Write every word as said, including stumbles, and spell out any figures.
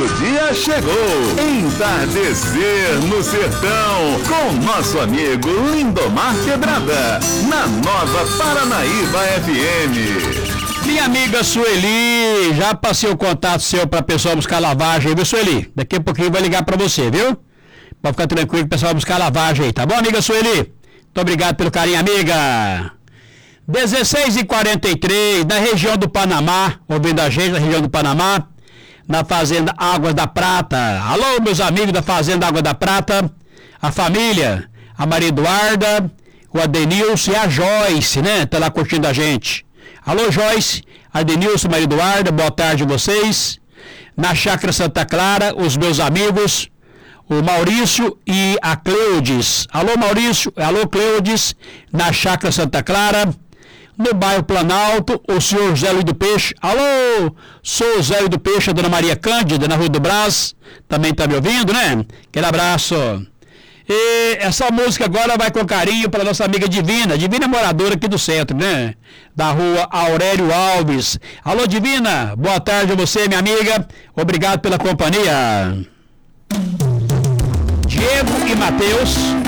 do dia chegou. Entardecer no Sertão, com nosso amigo Lindomar Quebrada, na Nova Paranaíba F M. Minha amiga Sueli, já passei o contato seu para pessoal buscar lavagem, viu, Sueli? Daqui a pouquinho vai ligar para você, viu? Pode ficar tranquilo que o pessoal vai buscar lavagem aí, tá bom, amiga Sueli? Muito obrigado pelo carinho, amiga. dezesseis e quarenta e três, na região do Panamá, ouvindo a gente, na região do Panamá, na Fazenda Águas da Prata. Alô, meus amigos da Fazenda Águas da Prata, a família, a Maria Eduarda, o Adenilson e a Joyce, né? Tá lá curtindo a gente. Alô, Joyce, Adenilson, Maria Eduarda, boa tarde a vocês. Na Chácara Santa Clara, os meus amigos, o Maurício e a Cleudes. Alô, Maurício, alô, Cleudes, na Chácara Santa Clara. No bairro Planalto, o senhor José Luiz do Peixe. Alô, sou o Zé Luiz do Peixe, a dona Maria Cândida, na Rua do Brás. Também tá me ouvindo, né? Aquele abraço. E essa música agora vai com carinho para nossa amiga Divina. Divina é moradora aqui do centro, né? Da Rua Aurélio Alves. Alô, Divina, boa tarde a você, minha amiga. Obrigado pela companhia. Diego e Matheus.